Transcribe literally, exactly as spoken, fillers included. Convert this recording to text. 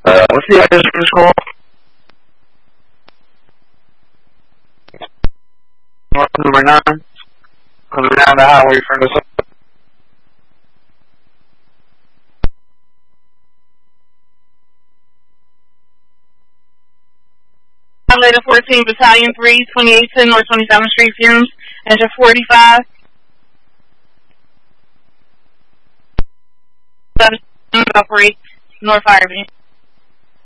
Uh, what's the address for the school? North number nine. Coming down the highway from the south. Violator fourteen, Battalion three, twenty-eight ten North twenty-seventh Street, Fumes, Engine forty-five. Operate North Firebase.